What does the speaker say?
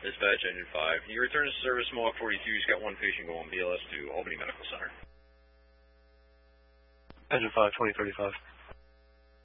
Dispatch, Engine 5. You return to service, Mohawk 42. He's got one patient going BLS to Albany Medical Center. Engine 5, 2035.